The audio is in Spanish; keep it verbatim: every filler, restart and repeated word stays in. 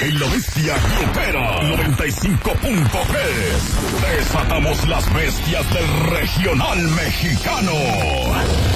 En la bestia grupera noventa y cinco punto tres desatamos las bestias del regional mexicano.